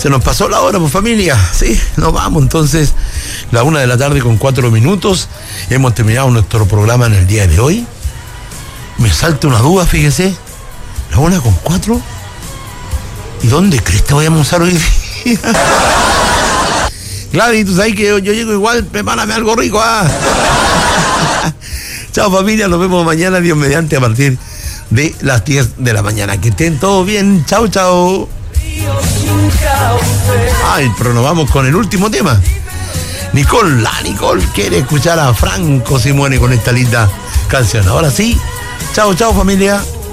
Se nos pasó la hora, pues familia. Sí, nos vamos entonces. 1:04 p.m. Hemos terminado nuestro programa en el día de hoy. Me salta una duda, fíjese. 1:04. ¿Y dónde crees que voy a almorzar hoy día? Gladys, tú sabes que yo llego igual, prepárame algo rico, ¿ah? Chao familia, nos vemos mañana, Dios mediante, a partir de las 10 de la mañana. Que estén todos bien, chao, chao. Pero nos vamos con el último tema. Nicole quiere escuchar a Franco Simone con esta linda canción. Ahora sí, chao, chao familia.